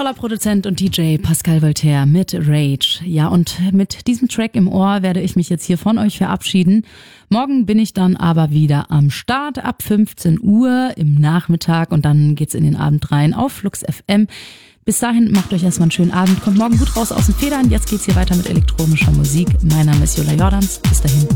toller Produzent und DJ Pascal Voltaire mit Rage. Ja, und mit diesem Track im Ohr werde ich mich jetzt hier von euch verabschieden. Morgen bin ich dann aber wieder am Start ab 15 Uhr im Nachmittag und dann geht's in den Abend rein auf Flux FM. Bis dahin macht euch erstmal einen schönen Abend, kommt morgen gut raus aus den Federn. Jetzt geht's hier weiter mit elektronischer Musik. Mein Name ist Jola Jordans. Bis dahin.